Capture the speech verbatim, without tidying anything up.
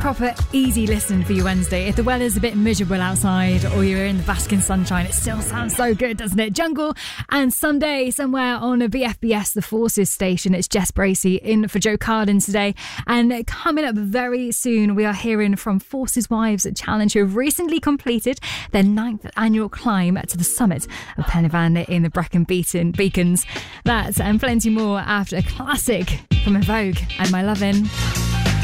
proper easy listen for your Wednesday. If the weather's a bit miserable outside or you're in the basking sunshine, it still sounds so good, doesn't it? Jungle and Sunday somewhere on a B F B S, the Forces station. It's Jess Bracey in for Joe Carden today. And coming up very soon, we are hearing from Forces Wives at Challenge, who have recently completed their ninth annual climb to the summit of Pen y Fan in the Brecon Beacon, Beacons. That and plenty more after a classic from En Vogue and My Lovin'.